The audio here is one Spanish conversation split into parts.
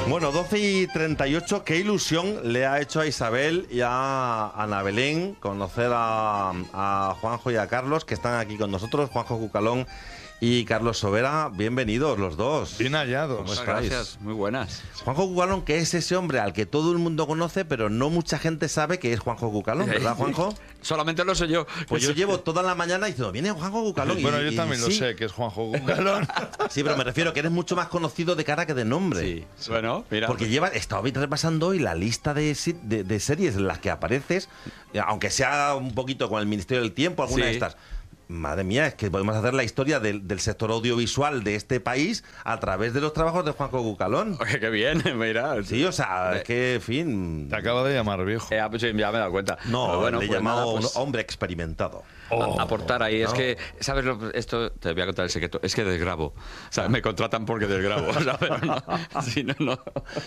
Bueno, 12:38, qué ilusión le ha hecho a Isabel y a Ana Belén conocer a Juanjo y a Carlos, que están aquí con nosotros, Juanjo Cucalón y Carlos Sobera. Bienvenidos los dos. Bien hallados. ¿Cómo Muchas estáis? gracias, muy buenas. Juanjo Cucalón, que es ese hombre al que todo el mundo conoce, pero no mucha gente sabe que es Juanjo Cucalón, ¿verdad, Juanjo? Solamente lo sé yo. Pues yo llevo toda la mañana diciendo, viene Juanjo Cucalón. Bueno, y yo también lo sí. sé, que es Juanjo Cucalón. Sí, pero me refiero que eres mucho más conocido de cara que de nombre. Sí, bueno, mira. Porque estaba repasando hoy la lista de series en las que apareces, aunque sea un poquito con el Ministerio del Tiempo, alguna Sí. de estas. Madre mía, es que podemos hacer la historia del sector audiovisual de este país a través de los trabajos de Juanjo Cucalón. Oye, qué bien, mira. Sí, o sea, es que, en fin... Te acaba de llamar viejo. Pues sí, ya me he dado cuenta. No, Pero bueno, le he pues llamado nada, pues, hombre experimentado. aportar ahí. Es No. que, ¿sabes? Esto te voy a contar el secreto. Es que desgrabo. O sea, me contratan porque desgrabo. ¿Sabes? Pero no, si no, no.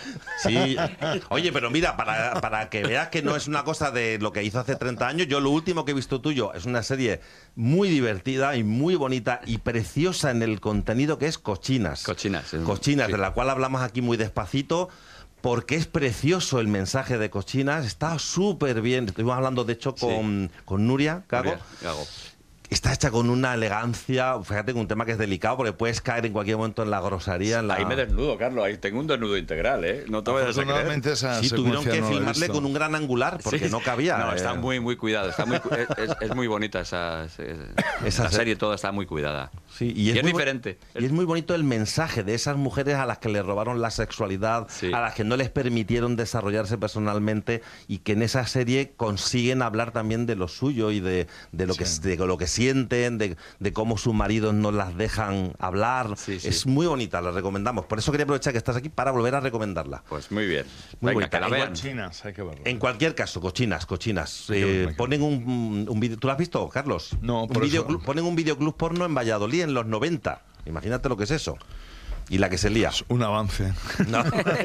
Sí. Oye, pero mira, para que veas que no es una cosa de lo que hizo hace 30 años, yo lo último que he visto tuyo es una serie muy divertida y muy bonita y preciosa en el contenido, que es Cochinas. Cochinas. Cochinas, Sí. de la cual hablamos aquí muy despacito, porque es precioso el mensaje de Cochinas, está súper bien. Estuvimos hablando, de hecho, con Nuria Gago. Gago. Está hecha con una elegancia, fíjate, que un tema que es delicado, porque puedes caer en cualquier momento en la grosería. Ahí me desnudo, Carlos. Ahí tengo un desnudo integral, ¿eh? No te vayas a creer. Afortunadamente esa Sí, tuvieron secuencia que no la he filmarle visto. con un gran angular, porque Sí. no cabía. No, está muy, muy cuidada. Está muy, es muy bonita esa Esa serie, toda está muy cuidada. Sí, Y es muy diferente. Y es muy bonito el mensaje de esas mujeres a las que le robaron la sexualidad, Sí. a las que no les permitieron desarrollarse personalmente, y que en esa serie consiguen hablar también de lo suyo y de lo Sí. de lo que sienten, de cómo sus maridos no las dejan hablar. Sí, sí. Es muy bonita, la recomendamos. Por eso quería aprovechar que estás aquí para volver a recomendarla. Pues muy bien. Muy Venga, bonita. que la vean. Chinas, hay que verlo. En cualquier caso, Cochinas. que verlo. Ponen un vídeo. ¿Tú lo has visto, Carlos? No, por eso. Ponen un videoclub porno en Valladolid en los 90. Imagínate lo que es eso. Y la que se lía. Es un avance. No.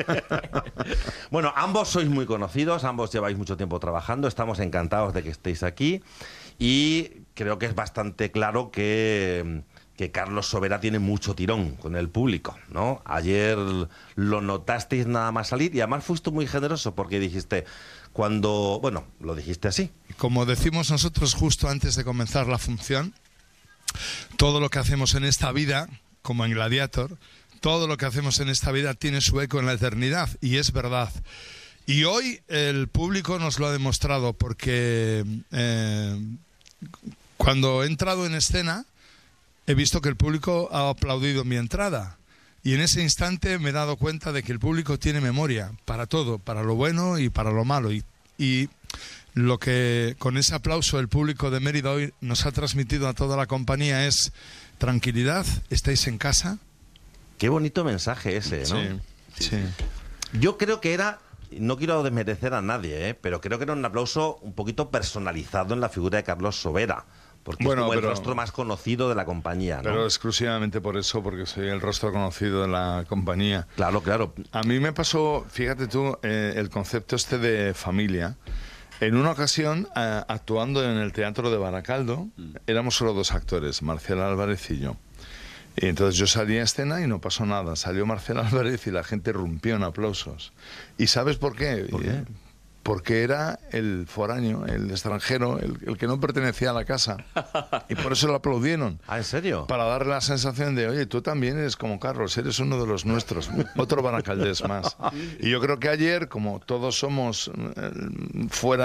Bueno, ambos sois muy conocidos, ambos lleváis mucho tiempo trabajando, estamos encantados de que estéis aquí, y creo que es bastante claro que Carlos Sobera tiene mucho tirón con el público, ¿no? Ayer lo notasteis nada más salir, y además fuiste muy generoso porque dijiste, bueno, lo dijiste así. Como decimos nosotros justo antes de comenzar la función, todo lo que hacemos en esta vida, como en Gladiator, todo lo que hacemos en esta vida tiene su eco en la eternidad, y es verdad. Y hoy el público nos lo ha demostrado, porque cuando he entrado en escena he visto que el público ha aplaudido mi entrada, y en ese instante me he dado cuenta de que el público tiene memoria para todo, para lo bueno y para lo malo, y lo que con ese aplauso el público de Mérida hoy nos ha transmitido a toda la compañía es tranquilidad, estáis en casa. Qué bonito mensaje ese, ¿no? Sí. Yo creo que era, no quiero desmerecer a nadie, pero creo que era un aplauso un poquito personalizado en la figura de Carlos Sobera, porque Bueno, es como el pero- rostro más conocido de la compañía, ¿no? Pero exclusivamente por eso, porque soy el rostro conocido de la compañía. Claro, claro. A mí me pasó, fíjate tú, el concepto este de familia. En una ocasión, actuando en el Teatro de Baracaldo, éramos solo dos actores, Marcela Álvarez y yo. Y entonces yo salí a escena y no pasó nada. Salió Marcela Álvarez y la gente rompió en aplausos. ¿Y sabes por qué? ¿Por qué? Porque era el foráneo, el extranjero, el que no pertenecía a la casa. Y por eso lo aplaudieron. Ah, ¿en serio? Para darle la sensación de, oye, tú también eres como Carlos, eres uno de los nuestros, otro baracaldés más. Y yo creo que ayer, como todos somos fuera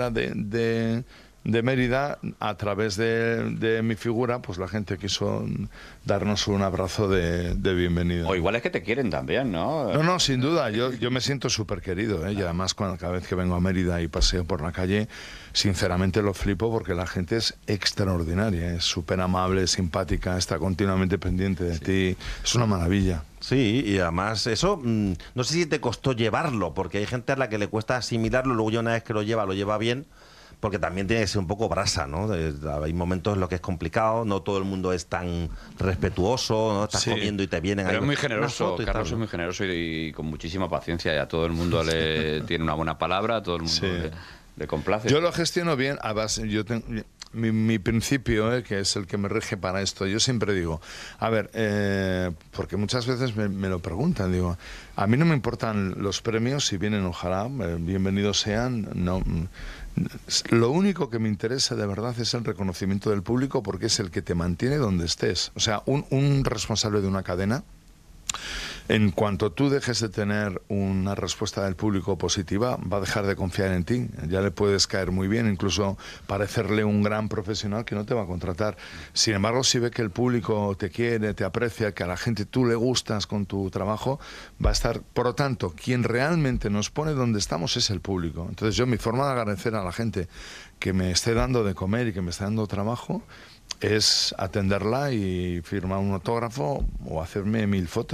de Mérida, a través de mi figura, pues la gente quiso darnos un abrazo de bienvenida. O igual es que te quieren también, ¿no? No, sin duda, yo me siento súper querido, ¿eh? Y además cada vez que vengo a Mérida y paseo por la calle, sinceramente lo flipo, porque la gente es extraordinaria, es súper amable, simpática, está continuamente pendiente de ti, es una maravilla. Sí, y además eso, no sé si te costó llevarlo, porque hay gente a la que le cuesta asimilarlo, luego ya una vez que lo lleva bien, porque también tiene que ser un poco brasa, ¿no? Hay momentos en los que es complicado, no todo el mundo es tan respetuoso, ¿no? Estás Sí. comiendo y te vienen Pero ahí es muy una generoso, foto y Carlos tal, es ¿no? muy generoso y con muchísima paciencia, y a todo el mundo le tiene una buena palabra, a todo el mundo Sí. le complace. Yo lo gestiono bien, además mi principio, que es el que me rige para esto, yo siempre digo, a ver, porque muchas veces me lo preguntan, digo, a mí no me importan los premios, si vienen ojalá, bienvenidos sean, no. Lo único que me interesa de verdad es el reconocimiento del público, porque es el que te mantiene donde estés. O sea, un responsable de una cadena, en cuanto tú dejes de tener una respuesta del público positiva, va a dejar de confiar en ti. Ya le puedes caer muy bien, incluso parecerle un gran profesional que no te va a contratar. Sin embargo, si ve que el público te quiere, te aprecia, que a la gente tú le gustas con tu trabajo, va a estar... Por lo tanto, quien realmente nos pone donde estamos es el público. Entonces yo, mi forma de agradecer a la gente que me esté dando de comer y que me esté dando trabajo es atenderla y firmar un autógrafo o hacerme 1000 fotos.